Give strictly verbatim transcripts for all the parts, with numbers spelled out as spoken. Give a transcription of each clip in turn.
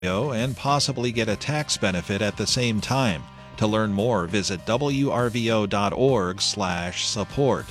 and possibly get a tax benefit at the same time. To learn more, visit w r v o dot org slash support.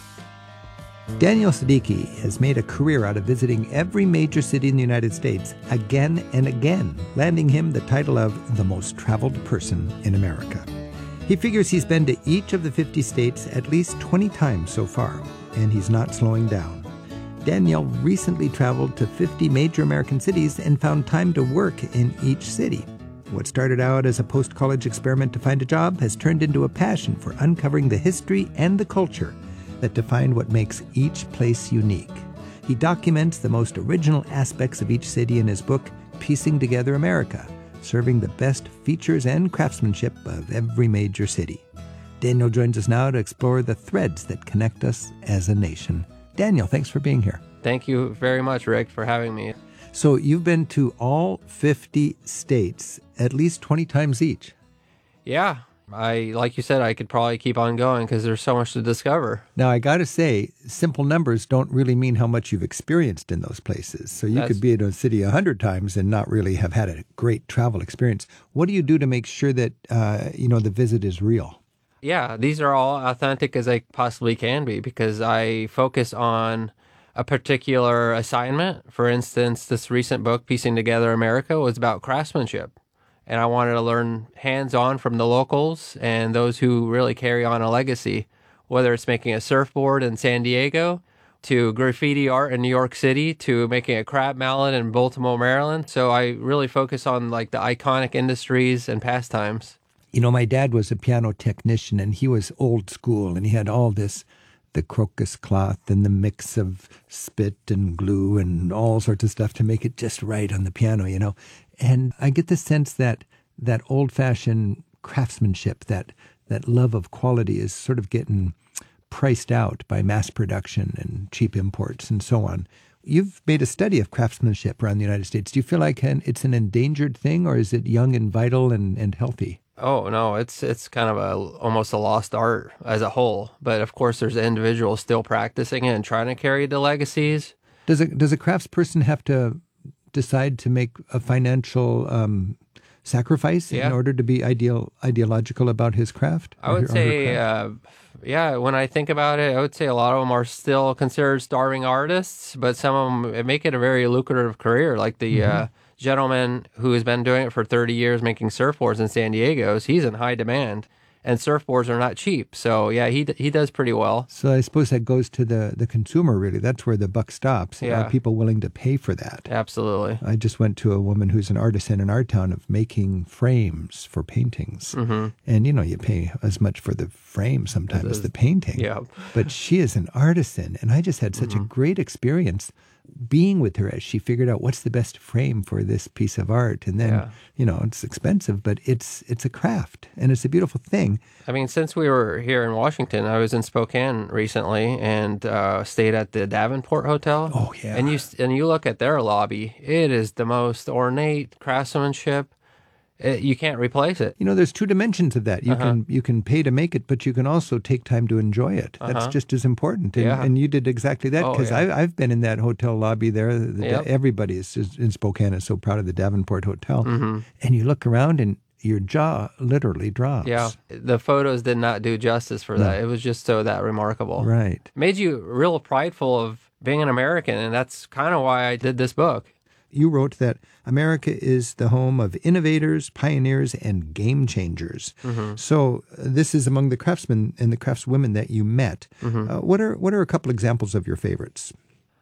Daniel Siddiqui has made a career out of visiting every major city in the United States again and again, landing him the title of the most traveled person in America. He figures he's been to each of the fifty states at least twenty times so far, and he's not slowing down. Daniel recently traveled to fifty major American cities and found time to work in each city. What started out as a post-college experiment to find a job has turned into a passion for uncovering the history and the culture that define what makes each place unique. He documents the most original aspects of each city in his book, Piecing Together America, serving the best features and craftsmanship of every major city. Daniel joins us now to explore the threads that connect us as a nation. Daniel, thanks for being here. Thank you very much, Rick, for having me. So you've been to all fifty states at least twenty times each. Yeah. I, like you said, I could probably keep on going because there's so much to discover. Now, I got to say, simple numbers don't really mean how much you've experienced in those places. So you That's... could be in a city a hundred times and not really have had a great travel experience. What do you do to make sure that, uh, you know, the visit is real? Yeah, these are all authentic as they possibly can be because I focus on a particular assignment. For instance, this recent book, Piecing Together America, was about craftsmanship. And I wanted to learn hands-on from the locals and those who really carry on a legacy, whether it's making a surfboard in San Diego, to graffiti art in New York City, to making a crab mallet in Baltimore, Maryland. So I really focus on like the iconic industries and pastimes. You know, my dad was a piano technician, and he was old school, and he had all this, the crocus cloth and the mix of spit and glue and all sorts of stuff to make it just right on the piano, you know. And I get the sense that that old-fashioned craftsmanship, that that love of quality is sort of getting priced out by mass production and cheap imports and so on. You've made a study of craftsmanship around the United States. Do you feel like it's an endangered thing, or is it young and vital and, and healthy? Oh, no, it's it's kind of a almost a lost art as a whole. But of course, there's individuals still practicing it and trying to carry the legacies. Does a, does a craftsperson have to decide to make a financial um, sacrifice yeah. in order to be ideal ideological about his craft? I would say, uh, yeah, when I think about it, I would say a lot of them are still considered starving artists, but some of them make it a very lucrative career, like the... Mm-hmm. Uh, gentleman who has been doing it for thirty years making surfboards in San Diego, he's in high demand, and surfboards are not cheap. So yeah, he he does pretty well. So I suppose that goes to the, the consumer, really. That's where the buck stops. Yeah. Are people willing to pay for that? Absolutely. I just went to a woman who's an artisan in our town of making frames for paintings. Mm-hmm. And, you know, you pay as much for the frame sometimes as the painting. Yeah. But she is an artisan, and I just had such mm-hmm. a great experience being with her as she figured out what's the best frame for this piece of art. And then, yeah. you know, it's expensive, but it's it's a craft and it's a beautiful thing. I mean, since we were here in Washington, I was in Spokane recently and uh, stayed at the Davenport Hotel. Oh, yeah. And you, and you look at their lobby, it is the most ornate craftsmanship. It, you can't replace it. You know, there's two dimensions of that. You uh-huh. can you can pay to make it, but you can also take time to enjoy it. Uh-huh. That's just as important. And, yeah. and you did exactly that because oh, yeah. I've been in that hotel lobby there. The, yep. Everybody is, is in Spokane is so proud of the Davenport Hotel. Mm-hmm. And you look around and your jaw literally drops. Yeah, the photos did not do justice for that. No. It was just so that remarkable. Right. It made you real prideful of being an American, and that's kind of why I did this book. You wrote that America is the home of innovators, pioneers, and game changers. Mm-hmm. So uh, this is among the craftsmen and the craftswomen that you met. Mm-hmm. Uh, what are what are a couple examples of your favorites?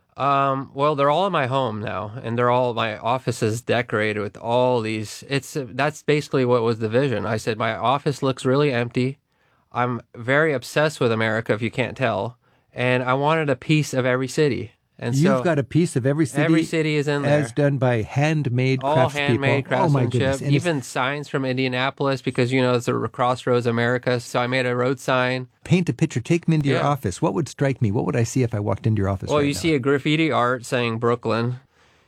Um, well, they're all in my home now, and they're all my office is decorated with all these. It's uh, that's basically what was the vision. I said my office looks really empty. I'm very obsessed with America, if you can't tell, and I wanted a piece of every city. And You've so got a piece of every city. Every city is in there. As done by handmade all craftspeople. handmade craftsmanship. Oh, my goodness. And even signs from Indianapolis because, you know, it's a Crossroads America. So I made a road sign. Paint a picture. Take me into yeah. your office. What would strike me? What would I see if I walked into your office Well, right you now? see a graffiti art saying Brooklyn.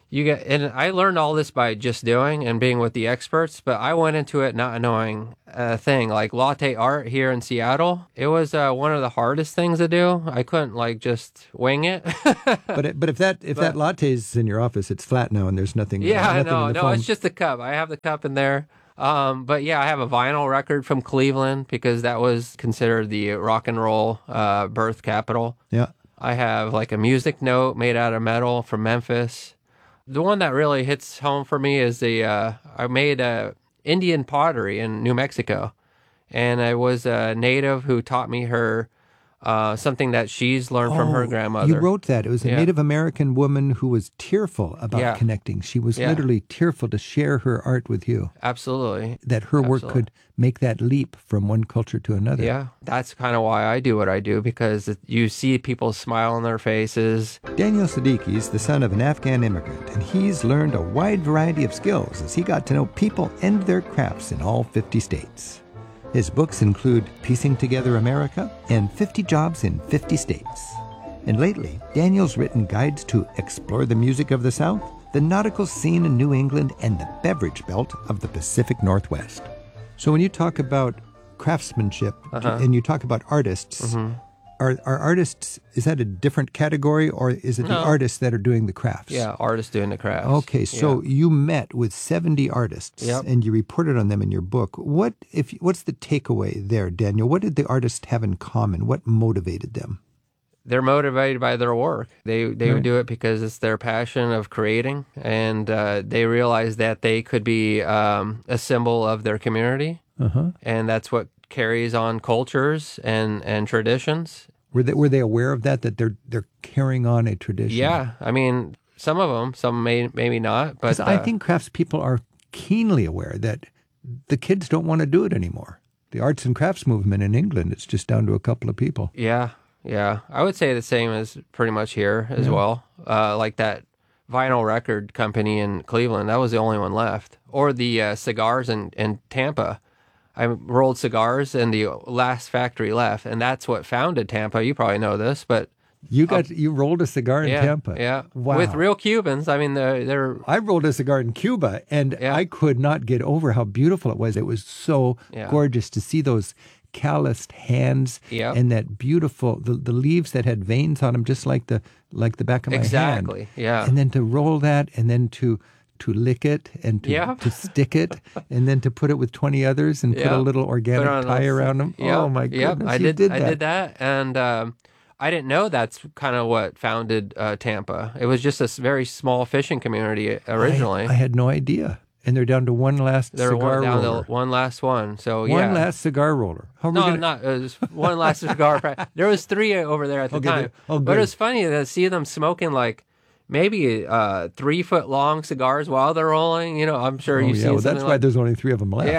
You get, and I learned all this by just doing and being with the experts, but I went into it not knowing a thing. Like latte art here in Seattle, it was uh, one of the hardest things to do. I couldn't like just wing it. But it, but if that if But- that latte's in your office, it's flat now and there's nothing. Yeah, nothing no, in the no, foam. it's just the cup. I have the cup in there. Um, but yeah, I have a vinyl record from Cleveland because that was considered the rock and roll uh, birth capital. Yeah. I have like a music note made out of metal from Memphis. The one that really hits home for me is the uh, I made a Indian pottery in New Mexico, and I was a native who taught me her uh, something that she's learned from her Oh, grandmother. You wrote that. It was a Yeah. Native American woman who was tearful about Yeah. connecting. She was Yeah. literally tearful to share her art with you, Absolutely. that her work Absolutely. could make that leap from one culture to another. Yeah, that's kind of why I do what I do, because it- you see people smile on their faces. Daniel Siddiqui is the son of an Afghan immigrant, and he's learned a wide variety of skills as he got to know people and their crafts in all fifty states. His books include Piecing Together America and fifty Jobs in fifty States. And lately, Daniel's written guides to explore the music of the South, the nautical scene in New England, and the beverage belt of the Pacific Northwest. So when you talk about craftsmanship Uh-huh. and you talk about artists, are, are artists, is that a different category, or is it the No. artists that are doing the crafts? Yeah, artists doing the crafts. Okay, so Yeah. you met with seventy artists Yep. and you reported on them in your book. What if what's the takeaway there, Daniel? What did the artists have in common? What motivated them? They're motivated by their work. They they Right. would do it because it's their passion of creating, and uh, they realize that they could be um, a symbol of their community, Uh-huh. and that's what carries on cultures and, and traditions. Were they were they aware of that, that they're they're carrying on a tradition? Yeah, I mean, some of them, some may maybe not, but 'Cause I uh, think craftspeople are keenly aware that the kids don't want to do it anymore. The arts and crafts movement in England, it's just down to a couple of people. Yeah, yeah. I would say the same as pretty much here as well. Uh, like that vinyl record company in Cleveland, that was the only one left. Or the uh, cigars in, in Tampa. I rolled cigars and the last factory left, and that's what founded Tampa. You probably know this, but You got you rolled a cigar in yeah, Tampa. yeah, Wow. with real Cubans. I mean, they're, they're I rolled a cigar in Cuba, and Yeah. I could not get over how beautiful it was. It was so Yeah. gorgeous to see those calloused hands Yep. and that beautiful the, the leaves that had veins on them, just like the like the back of my hand. exactly, yeah. And then to roll that, and then to to lick it, and to, Yeah. to stick it, and then to put it with twenty others, and put Yeah. a little organic Put on tie a- around them. Yep, Oh my yep, goodness! I you did, did I that. did that, and um, I didn't know that's kind of what founded uh, Tampa. It was just a s- very small fishing community originally. I, I had no idea. And they're down to one last They're cigar one, down roller. to one last one. So One yeah, last cigar roller. How are we no, gonna, not it was one last cigar. pra- There was three over there at the Okay, time. there- oh, but good. it was funny to see them smoking like maybe uh, three foot long cigars while they're rolling. You know, I'm sure Oh, you've yeah, seen well, that's something why like there's only three of them left.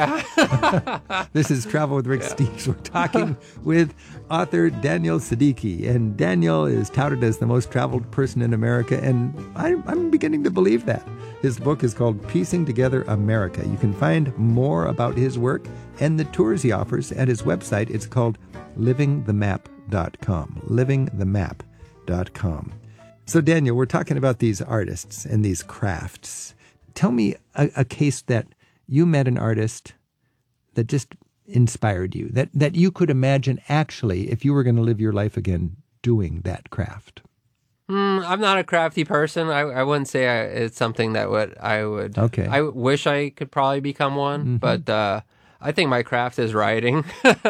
yeah. This is Travel with Rick Steves. We're talking with author Daniel Siddiqui. And Daniel is touted as the most traveled person in America, and I'm, I'm beginning to believe that. His book is called Piecing Together America. You can find more about his work and the tours he offers at his website. It's called living the map dot com. living the map dot com. So, Daniel, we're talking about these artists and these crafts. Tell me a, a case that you met an artist that just inspired you, that, that you could imagine actually, if you were going to live your life again, doing that craft. Mm, I'm not a crafty person. I, I wouldn't say I, it's something that would I would. Okay. I wish I could probably become one, Mm-hmm. but uh, I think my craft is writing.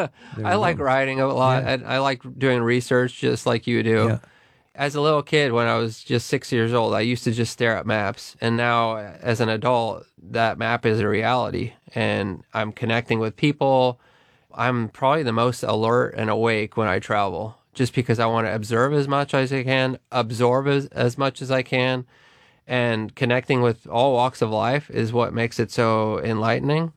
I like writing a lot. Yeah. and I like doing research, just like you do. Yeah. As a little kid, when I was just six years old, I used to just stare at maps. And now, as an adult, that map is a reality. And I'm connecting with people. I'm probably the most alert and awake when I travel, just because I want to observe as much as I can, absorb as, as much as I can. And connecting with all walks of life is what makes it so enlightening.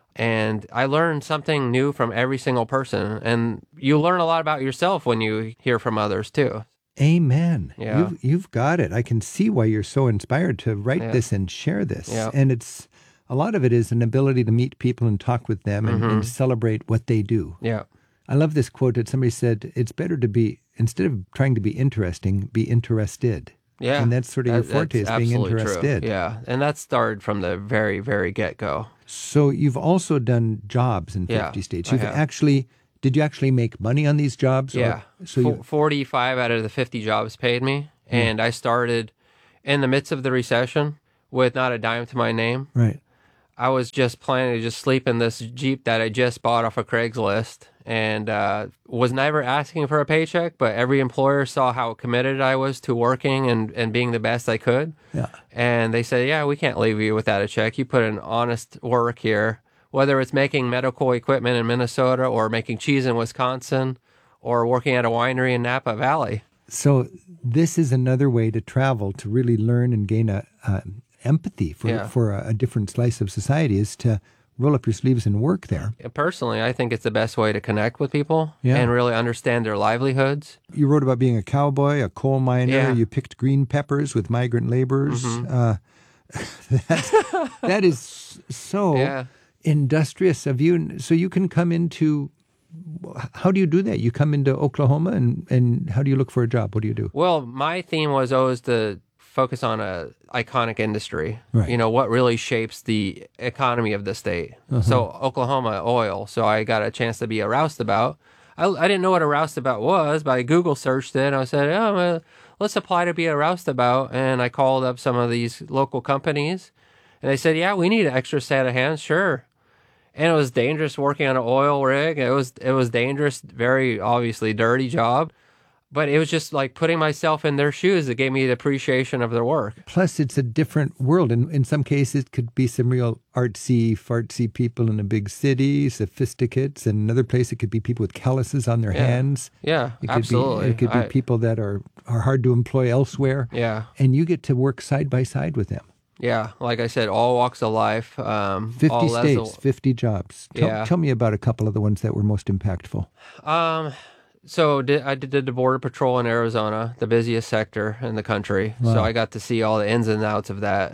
And I learn something new from every single person. And you learn a lot about yourself when you hear from others, too. Amen. Yeah. You've, you've got it. I can see why you're so inspired to write Yeah. this and share this. Yeah. And it's a lot of it is an ability to meet people and talk with them and, Mm-hmm. and celebrate what they do. Yeah. I love this quote that somebody said, it's better to be, instead of trying to be interesting, be interested. Yeah. And that's sort of That- your forte, is that's being absolutely interested. True. Yeah. And that started from the very, very get-go. So you've also done jobs in Yeah, fifty states. I You've have. actually, did you actually make money on these jobs? Or- Yeah. so Fo- you, forty-five out of the fifty jobs paid me. And I started in the midst of the recession with not a dime to my name. right. I was just planning to just sleep in this Jeep that I just bought off of Craigslist, and uh, was never asking for a paycheck, but every employer saw how committed I was to working and, and being the best I could. Yeah. And they said, yeah, we can't leave you without a check. You put in honest work here, whether it's making medical equipment in Minnesota or making cheese in Wisconsin or working at a winery in Napa Valley. So this is another way to travel, to really learn and gain a, uh, empathy for, Yeah. for a, a different slice of society, is to roll up your sleeves and work there. Personally, I think it's the best way to connect with people Yeah. and really understand their livelihoods. You wrote about being a cowboy, a coal miner. Yeah. You picked green peppers with migrant laborers. Mm-hmm. Uh, that's, that is so Yeah. industrious of you. So you can come into, how do you do that? You come into Oklahoma, and, and how do you look for a job? What do you do? Well, my theme was always to focus on a iconic industry. Right. You know, what really shapes the economy of the state. So Oklahoma oil. So I got a chance to be a roustabout. I, I didn't know what a roustabout was, but I Google searched it and I said, oh, well, let's apply to be a roustabout. And I called up some of these local companies and they said, yeah, we need an extra set of hands. Sure. And it was dangerous working on an oil rig. It was, it was dangerous, very obviously dirty job. But it was just like putting myself in their shoes that gave me the appreciation of their work. Plus, it's a different world. In, in some cases, it could be some real artsy, fartsy people in a big city, sophisticates. And another place, it could be people with calluses on their Yeah. hands. Yeah, It could absolutely. Be, it could be I- people that are, are hard to employ elsewhere. Yeah, And you get to work side by side with them. yeah. Like I said, all walks of life. Um, fifty all states, levels- fifty jobs. Tell, Yeah. tell me about a couple of the ones that were most impactful. Um, so did, I did the Border Patrol in Arizona, the busiest sector in the country. Wow. So I got to see all the ins and outs of that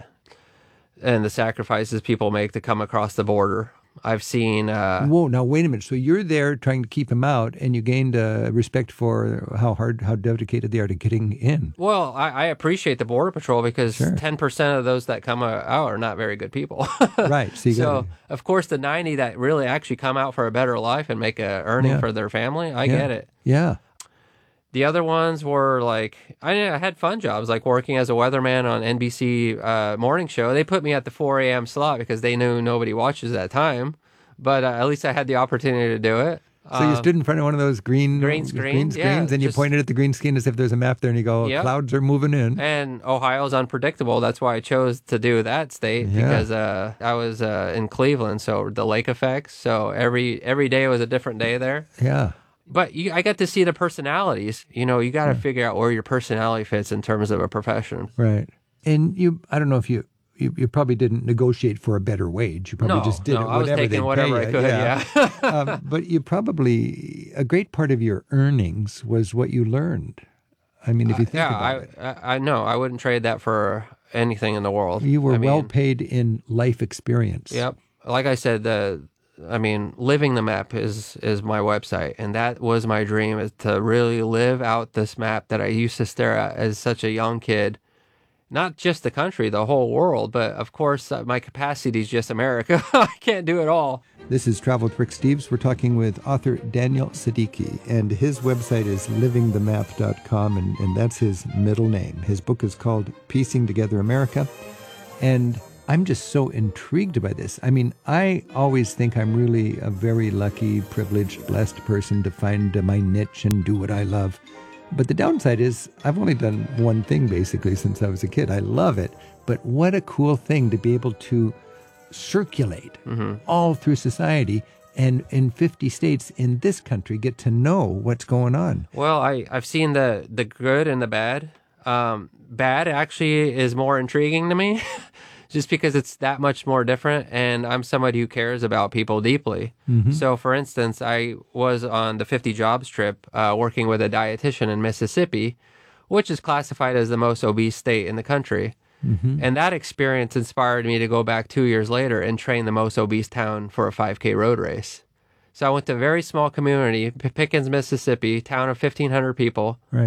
and the sacrifices people make to come across the border. I've seen... Uh, Whoa, now wait a minute. So you're there trying to keep them out, and you gained uh, respect for how hard, how dedicated they are to getting in. Well, I, I appreciate the Border Patrol because Sure. ten percent of those that come out are not very good people. Right. So you So, got of course, the ninety that really actually come out for a better life and make a earning Yeah. for their family, I yeah. get it. Yeah. The other ones were like, I I had fun jobs, like working as a weatherman on N B C uh, morning show. They put me at the four a.m. slot because they knew nobody watches that time. But uh, at least I had the opportunity to do it. So you Um, stood in front of one of those green green green screens, yeah, screens, and you just- pointed at the green screen as if there's a map there, and you go, Yep. "Clouds are moving in." And Ohio's unpredictable. That's why I chose to do that state Yeah. because uh, I was uh, in Cleveland, so the lake effects. So every every day was a different day there. Yeah. But you, I got to see the personalities. You know, you got to figure out where your personality fits in terms of a profession. Right. And you, I don't know if you, you, you probably didn't negotiate for a better wage. You probably No, just did no, it I was whatever taking they'd whatever pay I you. could. Yeah. um, but you probably, a great part of your earnings was what you learned. I mean, if you think yeah, about I, it. I I know. I wouldn't trade that for anything in the world. You were I mean, well paid in life experience. Yep. Like I said, the I mean, living the map is is my website, and that was my dream, is to really live out this map that I used to stare at as such a young kid. Not just the country, the whole world, but of course, uh, my capacity is just America. I can't do it all. This is Travel with Rick Steves. We're talking with author Daniel Siddiqui, and his website is living the map dot com, and, and that's his middle name. His book is called Piecing Together America, and I'm just so intrigued by this. I mean, I always think I'm really a very lucky, privileged, blessed person to find uh, my niche and do what I love. But the downside is I've only done one thing basically since I was a kid. I love it. But what a cool thing to be able to circulate Mm-hmm. all through society and in fifty states in this country get to know what's going on. Well, I, I've seen the, the good and the bad. Um, bad actually is more intriguing to me just because it's that much more different. And I'm somebody who cares about people deeply. So, for instance, I was on the fifty jobs trip uh, working with a dietitian in Mississippi, which is classified as the most obese state in the country. And that experience inspired me to go back two years later and train the most obese town for a five K road race. So I went to a very small community, P- Pickens, Mississippi, town of fifteen hundred people. Right.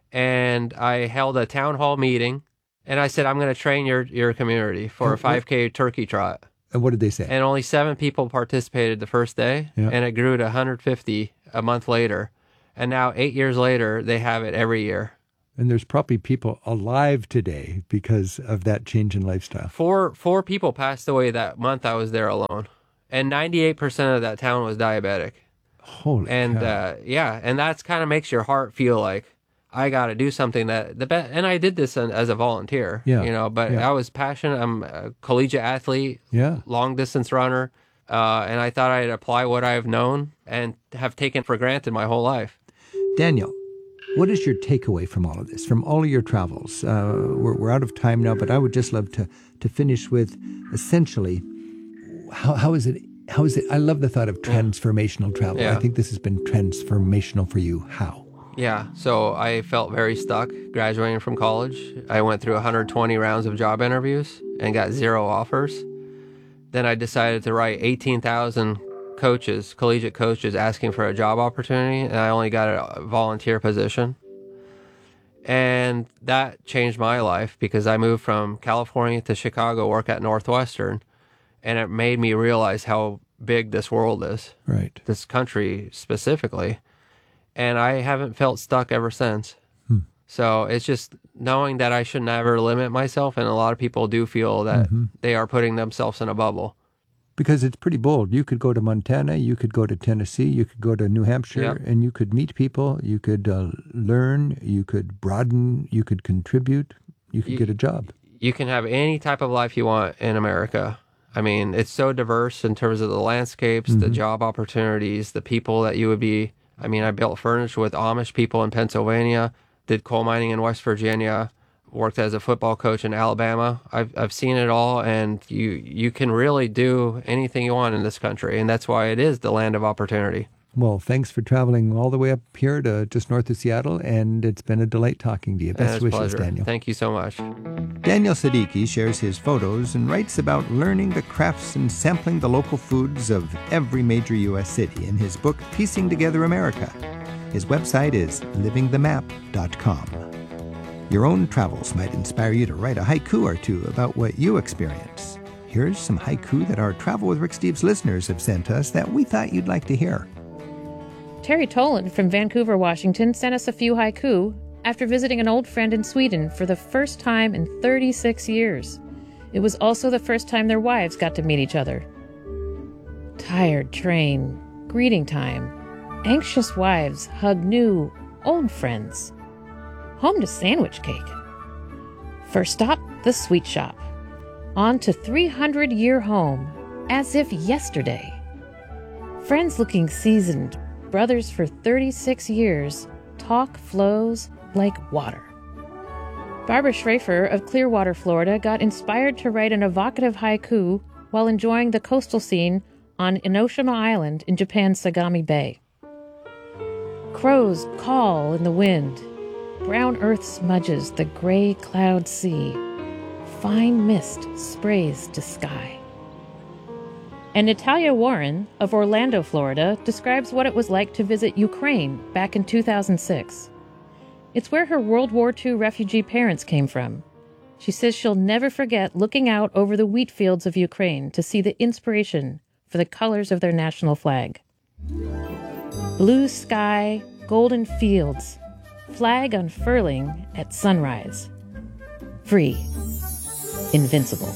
and I held a town hall meeting, and I said, I'm going to train your, your community for a five K turkey trot. And what did they say? And only seven people participated the first day, Yeah. and it grew to one hundred fifty a month later. And now, eight years later, they have it every year. And there's probably people alive today because of that change in lifestyle. Four four people passed away that month I was there alone. And ninety-eight percent of that town was diabetic. Holy And cow. uh, yeah, and that's kind of makes your heart feel like, I got to do something that the best. And I did this an, as a volunteer, Yeah, you know, but yeah. I was passionate. I'm a collegiate athlete, Yeah. long distance runner. Uh, and I thought I'd apply what I've known and have taken for granted my whole life. Daniel, what is your takeaway from all of this, from all of your travels? Uh, we're, we're out of time now, but I would just love to, to finish with essentially, how, how is it, how is it, I love the thought of transformational travel. Yeah. I think this has been transformational for you. How? Yeah, so I felt very stuck graduating from college. I went through one hundred twenty rounds of job interviews and got zero offers. Then I decided to write eighteen thousand coaches, collegiate coaches, asking for a job opportunity, and I only got a volunteer position. And that changed my life because I moved from California to Chicago, work at Northwestern, and it made me realize how big this world is, Right. this country specifically. And I haven't felt stuck ever since. Hmm. So it's just knowing that I should never limit myself, and a lot of people do feel that Mm-hmm. they are putting themselves in a bubble. Because it's pretty bold. You could go to Montana, you could go to Tennessee, you could go to New Hampshire, Yep. and you could meet people, you could uh, learn, you could broaden, you could contribute, you could You- get a job. You can have any type of life you want in America. I mean, it's so diverse in terms of the landscapes, Mm-hmm. the job opportunities, the people that you would be. I mean, I built furniture with Amish people in Pennsylvania, did coal mining in West Virginia, worked as a football coach in Alabama. I've I've seen it all, and you you can really do anything you want in this country, and that's why it is the land of opportunity. Well, thanks for traveling all the way up here to just north of Seattle, and it's been a delight talking to you. And Best it's a wishes, pleasure. Daniel. Thank you so much. Daniel Siddiqui shares his photos and writes about learning the crafts and sampling the local foods of every major U S city in his book, Piecing Together America. His website is living the map dot com. Your own travels might inspire you to write a haiku or two about what you experience. Here's some haiku that our Travel with Rick Steves listeners have sent us that we thought you'd like to hear. Terry Toland from Vancouver, Washington, sent us a few haiku after visiting an old friend in Sweden for the first time in thirty-six years. It was also the first time their wives got to meet each other. Tired train, greeting time, anxious wives hug new, old friends. Home to sandwich cake. First stop, the sweet shop. On to three hundred year home, as if yesterday. Friends looking seasoned, brothers for thirty-six years, talk flows like water. Barbara Schrafer of Clearwater, Florida, got inspired to write an evocative haiku while enjoying the coastal scene on Enoshima Island in Japan's Sagami Bay. Crows call in the wind. Brown earth smudges the gray cloud sea. Fine mist sprays to sky. And Natalia Warren of Orlando, Florida, describes what it was like to visit Ukraine back in two thousand six. It's where her World War Two refugee parents came from. She says she'll never forget looking out over the wheat fields of Ukraine to see the inspiration for the colors of their national flag. Blue sky, golden fields, flag unfurling at sunrise. Free. Invincible.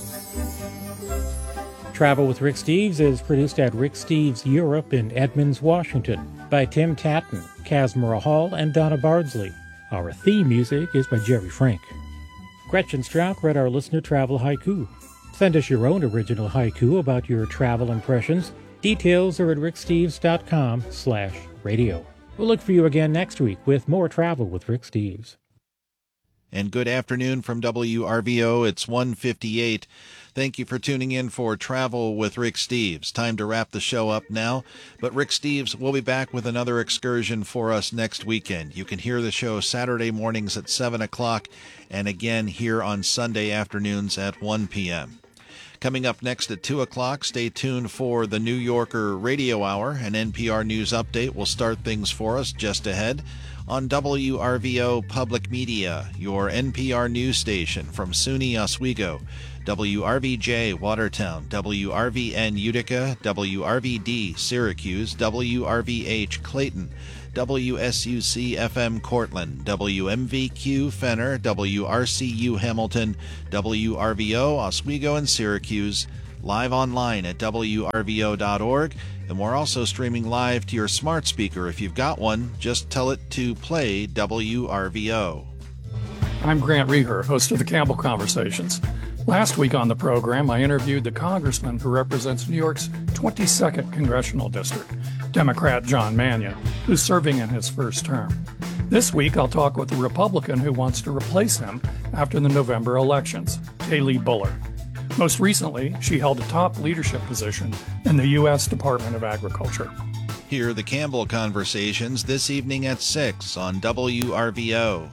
Travel with Rick Steves is produced at Rick Steves Europe in Edmonds, Washington by Tim Tatton, Casmara Hall, and Donna Bardsley. Our theme music is by Jerry Frank. Gretchen Strauch read our listener travel haiku. Send us your own original haiku about your travel impressions. Details are at ricksteves.com slash radio. We'll look for you again next week with more Travel with Rick Steves. And good afternoon from W R V O. It's one fifty-eight. Thank you for tuning in for Travel with Rick Steves. Time to wrap the show up now, but Rick Steves will be back with another excursion for us next weekend. You can hear the show Saturday mornings at seven o'clock and again here on Sunday afternoons at one p.m. Coming up next at two o'clock, stay tuned for the New Yorker Radio Hour. An N P R News update will start things for us just ahead. On W R V O Public Media, your N P R news station from SUNY Oswego, W R V J Watertown, W R V N Utica, W R V D Syracuse, W R V H Clayton, W S U C F M Cortland, W M V Q Fenner, W R C U Hamilton, W R V O Oswego and Syracuse, live online at W R V O dot org, and we're also streaming live to your smart speaker. If you've got one, just tell it to play W R V O. I'm Grant Reher, host of the Campbell Conversations. Last week on the program, I interviewed the congressman who represents New York's twenty-second Congressional District, Democrat John Mannion, who's serving in his first term. This week, I'll talk with the Republican who wants to replace him after the November elections, Haley Buller. Most recently, she held a top leadership position in the U S Department of Agriculture. Hear the Campbell Conversations this evening at six on W R V O.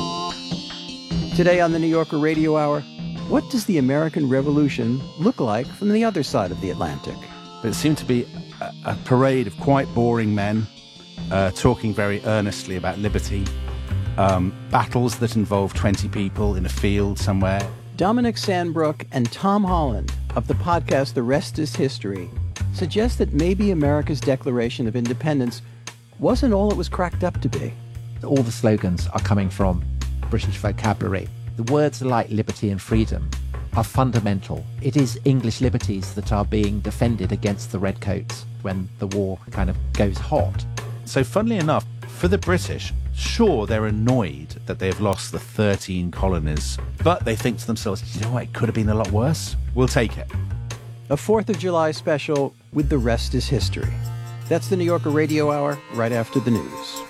Today on the New Yorker Radio Hour, what does the American Revolution look like from the other side of the Atlantic? But it seemed to be a, a parade of quite boring men uh, talking very earnestly about liberty, um, battles that involve twenty people in a field somewhere. Dominic Sandbrook and Tom Holland of the podcast The Rest is History suggest that maybe America's Declaration of Independence wasn't all it was cracked up to be. All the slogans are coming from British vocabulary. The words like liberty and freedom are fundamental. It is English liberties that are being defended against the redcoats when the war kind of goes hot. So funnily enough, for the British, sure, they're annoyed that they've lost the thirteen colonies, but they think to themselves, you know what, it could have been a lot worse. We'll take it. A fourth of July special with The Rest is History. That's the New Yorker Radio Hour right after the news.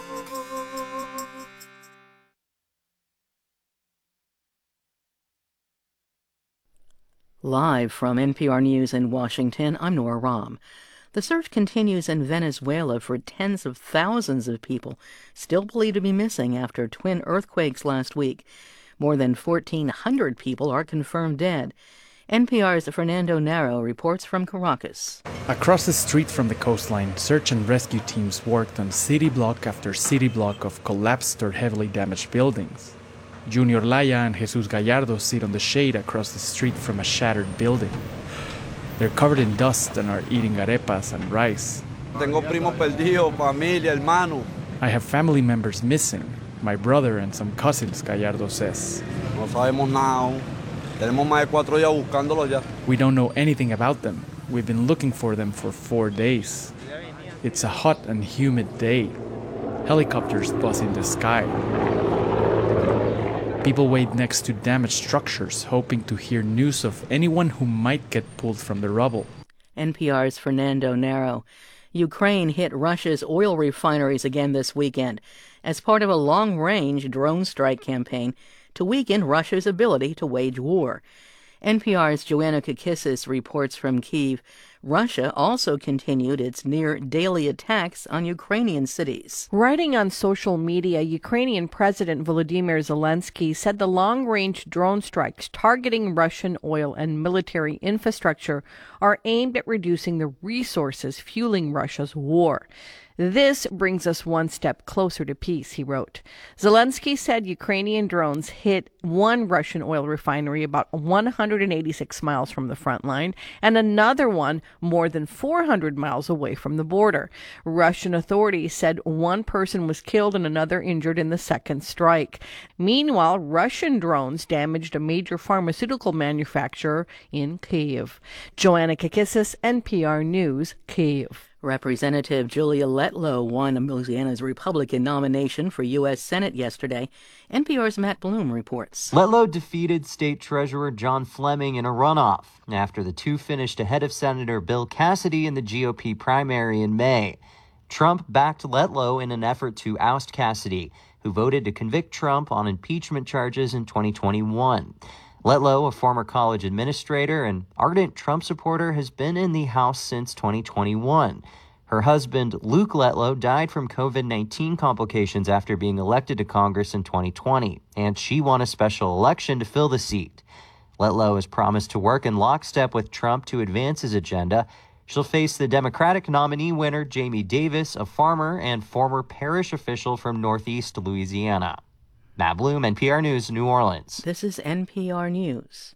Live from N P R News in Washington, I'm Nora Rahm. The search continues in Venezuela for tens of thousands of people still believed to be missing after twin earthquakes last week. More than fourteen hundred people are confirmed dead. N P R's Fernando Naro reports from Caracas. Across the street from the coastline, search and rescue teams worked on city block after city block of collapsed or heavily damaged buildings. Junior Laya and Jesus Gallardo sit on the shade across the street from a shattered building. They're covered in dust and are eating arepas and rice. Tengo primo perdido, familia, hermano. I have family members missing, my brother and some cousins, Gallardo says. No sabemos nada. Tenemos más de cuatro días buscándolos ya. We don't know anything about them. We've been looking for them for four days. It's a hot and humid day. Helicopters buzz in the sky. People wait next to damaged structures, hoping to hear news of anyone who might get pulled from the rubble. N P R's Fernando Naro. Ukraine hit Russia's oil refineries again this weekend as part of a long-range drone strike campaign to weaken Russia's ability to wage war. N P R's Joanna Kakissis reports from Kyiv. Russia also continued its near-daily attacks on Ukrainian cities. Writing on social media, Ukrainian President Volodymyr Zelensky said the long-range drone strikes targeting Russian oil and military infrastructure are aimed at reducing the resources fueling Russia's war. This brings us one step closer to peace, he wrote. Zelensky said Ukrainian drones hit one Russian oil refinery about one hundred eighty-six miles from the front line and another one more than four hundred miles away from the border. Russian authorities said one person was killed and another injured in the second strike. Meanwhile, Russian drones damaged a major pharmaceutical manufacturer in Kyiv. Joanna Kakissis, N P R News, Kyiv. Representative Julia Letlow won Louisiana's Republican nomination for U S Senate yesterday. N P R's Matt Bloom reports. Letlow defeated State Treasurer John Fleming in a runoff after the two finished ahead of Senator Bill Cassidy in the G O P primary in May. Trump backed Letlow in an effort to oust Cassidy, who voted to convict Trump on impeachment charges in twenty twenty-one. Letlow, a former college administrator and ardent Trump supporter, has been in the House since twenty twenty-one. Her husband, Luke Letlow, died from covid nineteen complications after being elected to Congress in twenty twenty, and she won a special election to fill the seat. Letlow has promised to work in lockstep with Trump to advance his agenda. She'll face the Democratic nominee winner, Jamie Davis, a farmer and former parish official from Northeast Louisiana. Matt Bloom, N P R News, New Orleans. This is N P R News.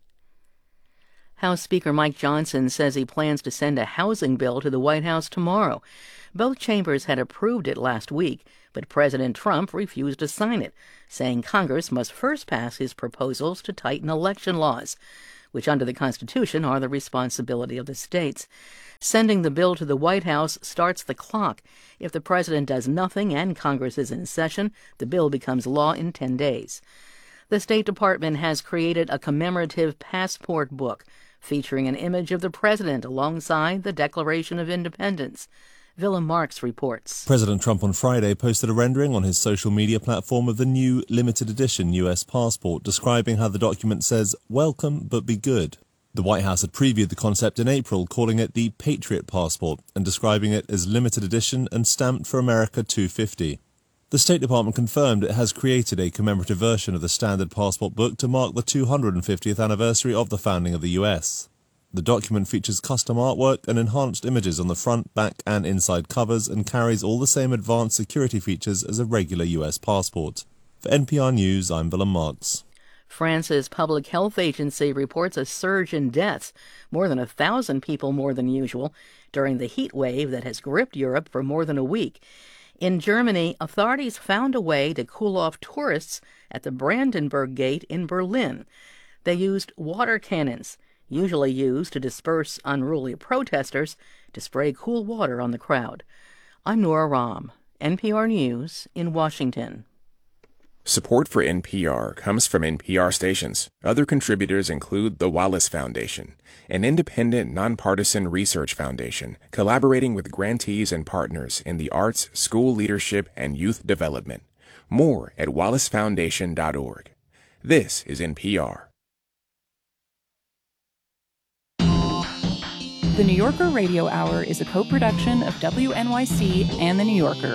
House Speaker Mike Johnson says he plans to send a housing bill to the White House tomorrow. Both chambers had approved it last week, but President Trump refused to sign it, saying Congress must first pass his proposals to tighten election laws, which under the Constitution are the responsibility of the states. Sending the bill to the White House starts the clock. If the president does nothing and Congress is in session, the bill becomes law in ten days. The State Department has created a commemorative passport book featuring an image of the president alongside the Declaration of Independence. Willem Marks reports. President Trump on Friday posted a rendering on his social media platform of the new limited edition U S passport, describing how the document says, "Welcome, but be good." The White House had previewed the concept in April, calling it the Patriot Passport and describing it as limited edition and stamped for America two fifty. The State Department confirmed it has created a commemorative version of the standard passport book to mark the two hundred fiftieth anniversary of the founding of the U S. The document features custom artwork and enhanced images on the front, back and inside covers and carries all the same advanced security features as a regular U S passport. For N P R News, I'm Willem Marks. France's public health agency reports a surge in deaths, more than a thousand people more than usual, during the heat wave that has gripped Europe for more than a week. In Germany, authorities found a way to cool off tourists at the Brandenburg Gate in Berlin. They used water cannons, usually used to disperse unruly protesters, to spray cool water on the crowd. I'm Nora Rahm, N P R News in Washington. Support for N P R comes from N P R stations. Other contributors include the Wallace Foundation, an independent, nonpartisan research foundation collaborating with grantees and partners in the arts, school leadership, and youth development. More at wallace foundation dot org. This is N P R. The New Yorker Radio Hour is a co-production of W N Y C and The New Yorker.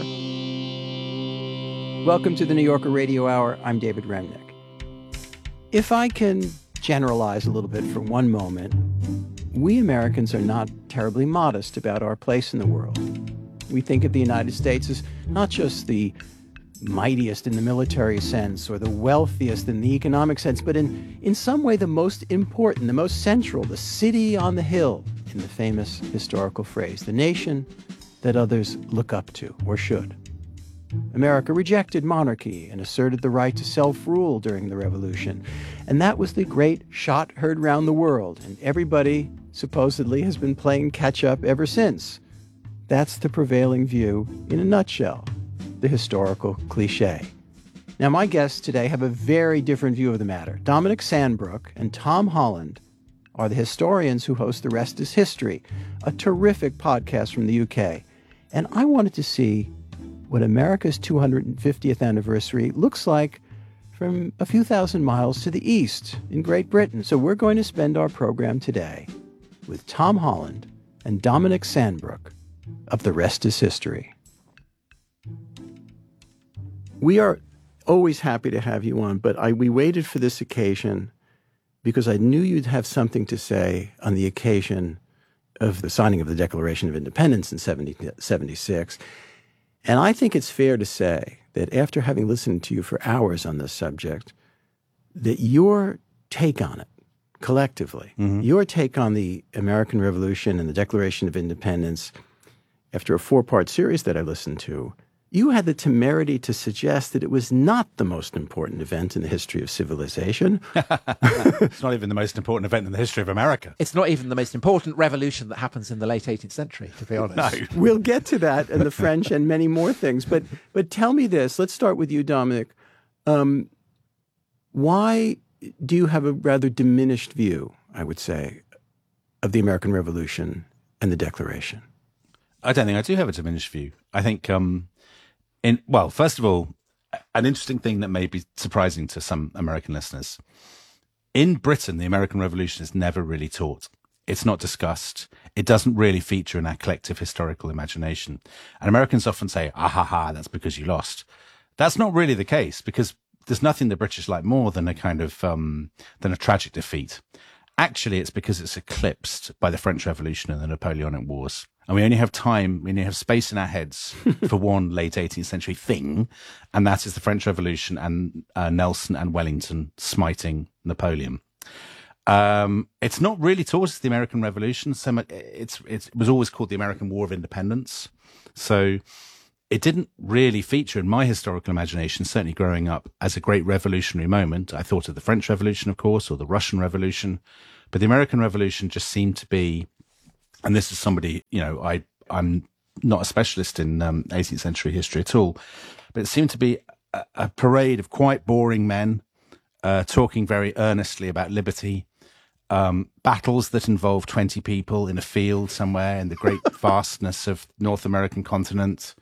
Welcome to the New Yorker Radio Hour. I'm David Remnick. If I can generalize a little bit for one moment, we Americans are not terribly modest about our place in the world. We think of the United States as not just the mightiest in the military sense or the wealthiest in the economic sense, but in, in some way the most important, the most central, the city on the hill, in the famous historical phrase, the nation that others look up to, or should. America rejected monarchy and asserted the right to self-rule during the Revolution. And that was the great shot heard round the world, and everybody supposedly has been playing catch-up ever since. That's the prevailing view in a nutshell, the historical cliché. Now, my guests today have a very different view of the matter. Dominic Sandbrook and Tom Holland are the historians who host The Rest is History, a terrific podcast from the U K. And I wanted to see what America's two hundred fiftieth anniversary looks like from a few thousand miles to the east in Great Britain. So we're going to spend our program today with Tom Holland and Dominic Sandbrook of The Rest is History. We are always happy to have you on, but I, we waited for this occasion because I knew you'd have something to say on the occasion of the signing of the Declaration of Independence in seventeen seventy-six. And I think it's fair to say that after having listened to you for hours on this subject, that your take on it, collectively, mm-hmm. your take on the American Revolution and the Declaration of Independence, after a four-part series that I listened to, you had the temerity to suggest that it was not the most important event in the history of civilization. It's not even the most important event in the history of America. It's not even the most important revolution that happens in the late eighteenth century, to be honest. No. We'll get to that and the French and many more things. But but tell me this. Let's start with you, Dominic. Um, why do you have a rather diminished view, I would say, of the American Revolution and the Declaration? I don't think I do have a diminished view. I think... Um, In, well, first of all, an interesting thing that may be surprising to some American listeners. In Britain, the American Revolution is never really taught. It's not discussed. It doesn't really feature in our collective historical imagination. And Americans often say, ah, ha, ha, that's because you lost. That's not really the case, because there's nothing the British like more than a kind of um, than a tragic defeat. Actually, it's because it's eclipsed by the French Revolution and the Napoleonic Wars. And we only have time, we only have space in our heads for one late eighteenth century thing, and that is the French Revolution and uh, Nelson and Wellington smiting Napoleon. Um, it's not really taught as the American Revolution. So much, it's, it's, it was always called the American War of Independence. So it didn't really feature in my historical imagination, certainly growing up, as a great revolutionary moment. I thought of the French Revolution, of course, or the Russian Revolution. But the American Revolution just seemed to be, and this is somebody, you know, I, I'm not a specialist in um, eighteenth century history at all, but it seemed to be a, a parade of quite boring men uh, talking very earnestly about liberty, um, battles that involve twenty people in a field somewhere in the great vastness of North American continent.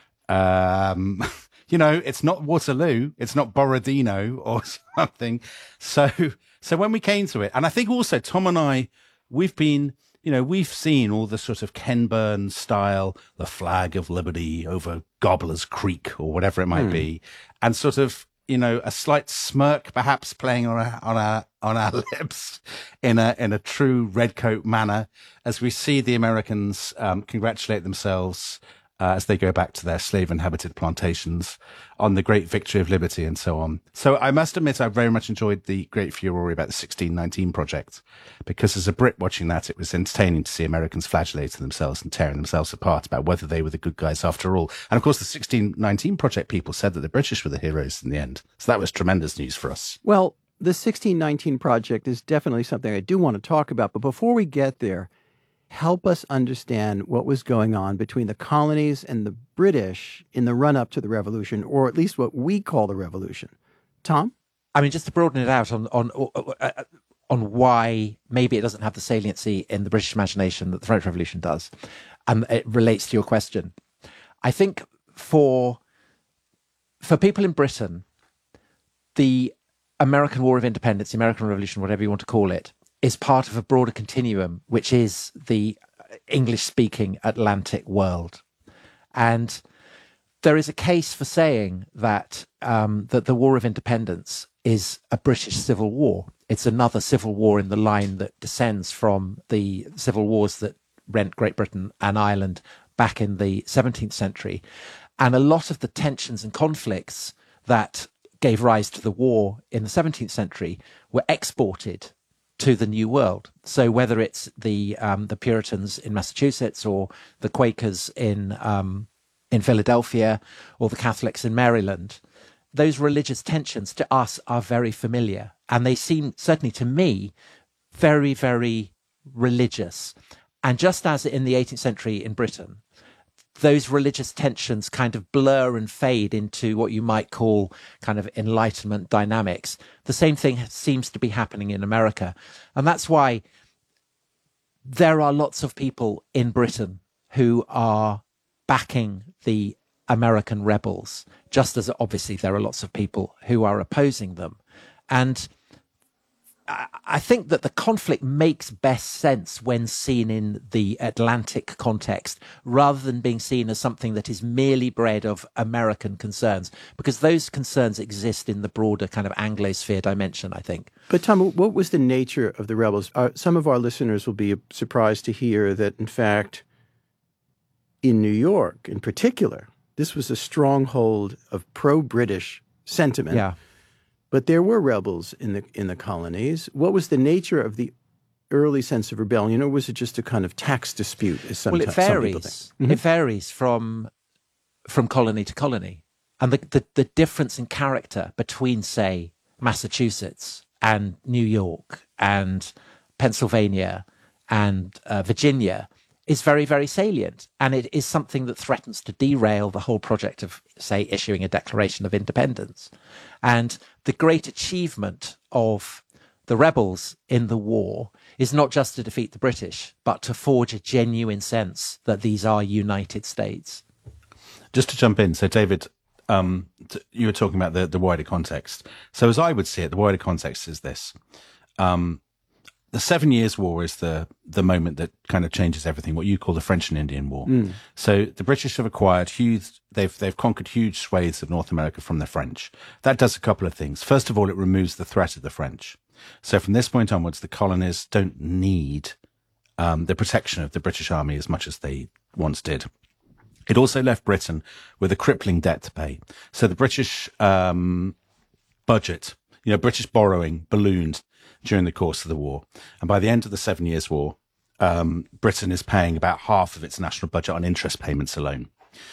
Um, you know, it's not Waterloo, it's not Borodino or something. So, so when we came to it, and I think also Tom and I, we've been, you know, we've seen all the sort of Ken Burns style, the flag of liberty over Gobbler's Creek or whatever it might Hmm. be. And sort of, you know, a slight smirk perhaps playing on our, on our, on our lips in a, in a true redcoat manner as we see the Americans, um, congratulate themselves Uh, as they go back to their slave-inhabited plantations on the great victory of liberty and so on. So I must admit I very much enjoyed the great furore about the sixteen nineteen Project, because as a Brit watching that, it was entertaining to see Americans flagellating themselves and tearing themselves apart about whether they were the good guys after all. And of course, the sixteen nineteen Project people said that the British were the heroes in the end. So that was tremendous news for us. Well, the sixteen nineteen Project is definitely something I do want to talk about. But before we get there, help us understand what was going on between the colonies and the British in the run-up to the Revolution, or at least what we call the Revolution. Tom? I mean, just to broaden it out on on uh, on why maybe it doesn't have the saliency in the British imagination that the French Revolution does, and it relates to your question. I think for for people in Britain, the American War of Independence, the American Revolution, whatever you want to call it, is part of a broader continuum, which is the English-speaking Atlantic world. And there is a case for saying that um, that the War of Independence is a British civil war. It's another civil war in the line that descends from the civil wars that rent Great Britain and Ireland back in the seventeenth century. And a lot of the tensions and conflicts that gave rise to the war in the seventeenth century were exported to the New World. So whether it's the um, the Puritans in Massachusetts or the Quakers in um, in Philadelphia or the Catholics in Maryland, those religious tensions to us are very familiar, and they seem, certainly to me, very, very religious. And just as in the eighteenth century in Britain, those religious tensions kind of blur and fade into what you might call kind of Enlightenment dynamics. The same thing seems to be happening in America. And that's why there are lots of people in Britain who are backing the American rebels, just as obviously there are lots of people who are opposing them. And I think that the conflict makes best sense when seen in the Atlantic context, rather than being seen as something that is merely bred of American concerns, because those concerns exist in the broader kind of Anglosphere dimension, I think. But Tom, what was the nature of the rebels? Uh, some of our listeners will be surprised to hear that, in fact, in New York in particular, this was a stronghold of pro-British sentiment. Yeah. But there were rebels in the in the colonies. What was the nature of the early sense of rebellion, or was it just a kind of tax dispute? As some, well, it some people varies. think? Mm-hmm. It varies from from colony to colony, and the, the the difference in character between, say, Massachusetts and New York and Pennsylvania and uh, Virginia is very, very salient, and it is something that threatens to derail the whole project of, say, issuing a Declaration of Independence. And the great achievement of the rebels in the war is not just to defeat the British, but to forge a genuine sense that these are united states. Just to jump in, so David, um, t- you were talking about the, the wider context. So as I would see it, the wider context is this. Um, the Seven Years' War is the the moment that kind of changes everything. What you call the French and Indian War. Mm. So the British have acquired huge. They've they've conquered huge swathes of North America from the French. That does a couple of things. First of all, it removes the threat of the French. So from this point onwards, the colonies don't need um, the protection of the British Army as much as they once did. It also left Britain with a crippling debt to pay. So the British um, budget, you know, British borrowing ballooned during the course of the war. And by the end of the Seven Years' War, um, Britain is paying about half of its national budget on interest payments alone.